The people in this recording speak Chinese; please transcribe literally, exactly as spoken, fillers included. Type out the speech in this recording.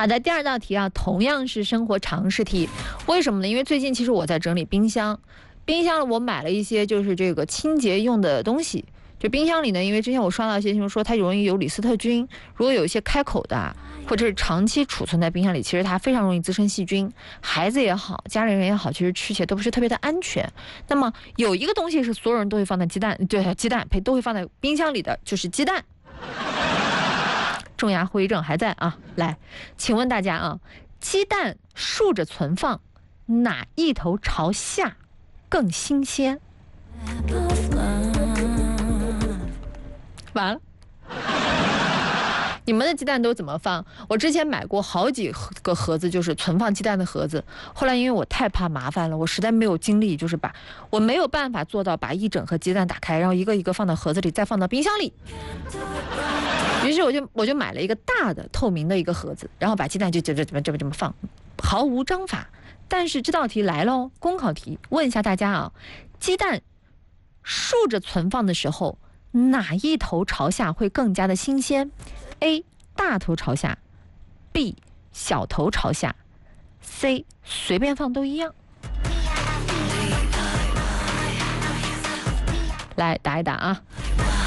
好的，第二道题啊，同样是生活常识题。为什么呢？因为最近其实我在整理冰箱，冰箱我买了一些就是这个清洁用的东西。就冰箱里呢，因为之前我刷到一些新闻说它容易有李斯特菌，如果有一些开口的或者是长期储存在冰箱里，其实它非常容易滋生细菌，孩子也好，家里人也好，其实吃起来都不是特别的安全。那么有一个东西是所有人都会放在鸡蛋，对，鸡蛋呸，都会放在冰箱里的，就是鸡蛋。重牙后遗症还在啊！来，请问大家啊，鸡蛋竖着存放，哪一头朝下更新鲜？完了，你们的鸡蛋都怎么放？我之前买过好几个盒子，就是存放鸡蛋的盒子。后来因为我太怕麻烦了，我实在没有精力，就是把我没有办法做到把一整盒鸡蛋打开，然后一个一个放到盒子里，再放到冰箱里。于是我就我就买了一个大的透明的一个盒子，然后把鸡蛋就这这这么这么这么放，毫无章法。但是这道题来喽，公考题，问一下大家啊，鸡蛋竖着存放的时候，哪一头朝下会更加的新鲜 ？A. 大头朝下 ，B. 小头朝下 ，C. 随便放都一样。来打一打啊！